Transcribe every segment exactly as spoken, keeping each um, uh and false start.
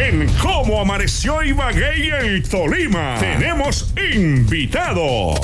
En Cómo Amaneció Ibagué y el Tolima, tenemos invitados.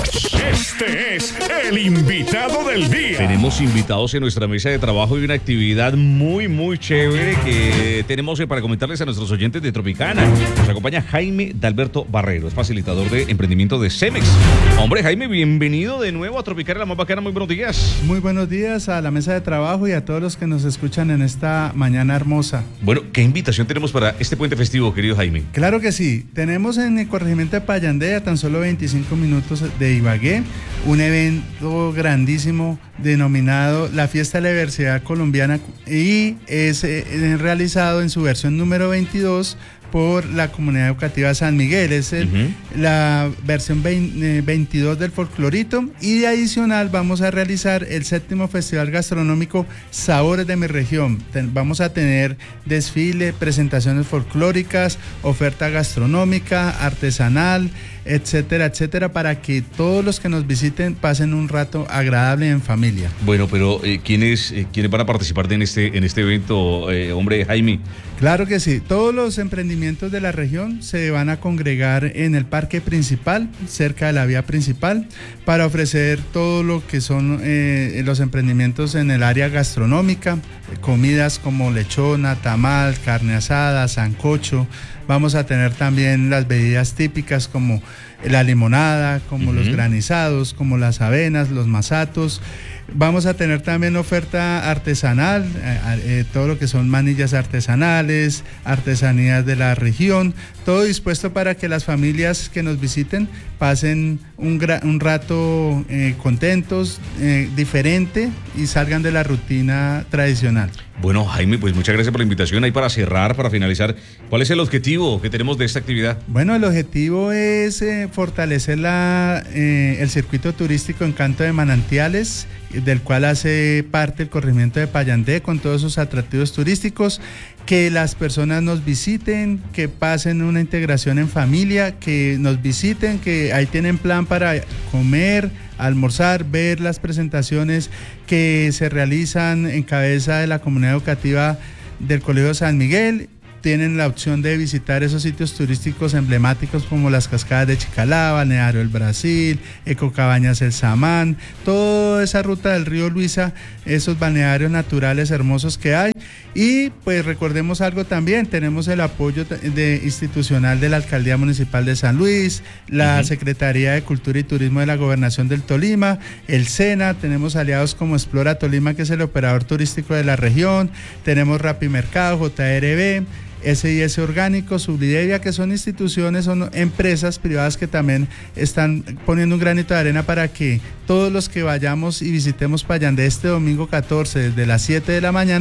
Este es el invitado del día. Tenemos invitados en nuestra mesa de trabajo y una actividad muy, muy chévere que tenemos para comentarles a nuestros oyentes de Tropicana. Nos acompaña Jaime Dalberto Barrero, es facilitador de emprendimiento de Cemex. Hombre, Jaime, bienvenido de nuevo a Tropicana, la más bacana. Muy buenos días. Muy buenos días a la mesa de trabajo y a todos los que nos escuchan en esta mañana hermosa. Bueno, ¿qué invitación tenemos para este puente festivo, querido Jaime? Claro que sí. Tenemos en el corregimiento de Payandé, a tan solo veinticinco minutos de Ibagué, un evento grandísimo denominado la Fiesta de la Diversidad Colombiana y es eh, realizado en su versión número veintidós por la comunidad educativa San Miguel. Es el, uh-huh. la versión veinte, veintidós del folclorito, y de adicional vamos a realizar el séptimo Festival Gastronómico Sabores de mi Región. Ten, vamos a tener desfile, presentaciones folclóricas, oferta gastronómica, artesanal, etcétera, etcétera, para que todos los que nos visiten pasen un rato agradable en familia. Bueno, pero eh, ¿quiénes, eh, ¿quiénes van a participar en este, en este evento, eh, hombre, Jaime? Claro que sí, todos los emprendimientos de la región se van a congregar en el parque principal, cerca de la vía principal, para ofrecer todo lo que son eh, los emprendimientos en el área gastronómica, comidas como lechona, tamal, carne asada, sancocho. Vamos a tener también las bebidas típicas como la limonada, como uh-huh. los granizados, como las avenas, los masatos. Vamos a tener también oferta artesanal, eh, eh, todo lo que son manillas artesanales, artesanías de la región, todo dispuesto para que las familias que nos visiten pasen un, gra- un rato eh, contentos, eh, diferente, y salgan de la rutina tradicional. Bueno, Jaime, pues muchas gracias por la invitación. Ahí para cerrar, para finalizar, ¿cuál es el objetivo que tenemos de esta actividad? Bueno, el objetivo es eh, fortalecer la, eh, el circuito turístico Encanto de Manantiales, del cual hace parte el corregimiento de Payandé con todos sus atractivos turísticos, que las personas nos visiten, que pasen una integración en familia, que nos visiten, que ahí tienen plan para comer, almorzar, ver las presentaciones que se realizan en cabeza de la comunidad educativa del Colegio San Miguel. Tienen la opción de visitar esos sitios turísticos emblemáticos como las cascadas de Chicalá, Balneario El Brasil, Ecocabañas El Samán, toda esa ruta del río Luisa, esos balnearios naturales hermosos que hay. Y pues recordemos algo también, tenemos el apoyo de, institucional de la Alcaldía Municipal de San Luis, la uh-huh. Secretaría de Cultura y Turismo de la Gobernación del Tolima, el SENA, tenemos aliados como Explora Tolima, que es el operador turístico de la región, tenemos Rapimercado, J R B, S I S Orgánico, Sublidevia, que son instituciones, son empresas privadas que también están poniendo un granito de arena para que todos los que vayamos y visitemos Payandé este domingo catorce, desde las siete de la mañana,